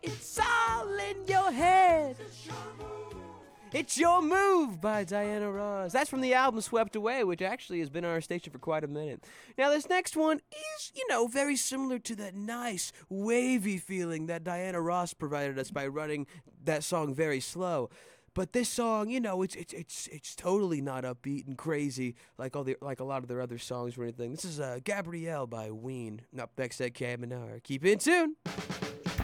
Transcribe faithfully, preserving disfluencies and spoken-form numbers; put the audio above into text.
It's all in your head. It's Your Move by Diana Ross. That's from the album Swept Away, which actually has been on our station for quite a minute. Now, this next one is, you know, very similar to that nice, wavy feeling that Diana Ross provided us by running that song very slow. But this song, you know, it's it's it's it's totally not upbeat and crazy like all the like a lot of their other songs or anything. This is uh, Gabrielle by Ween. Up next at Cam and R. Keep in tune.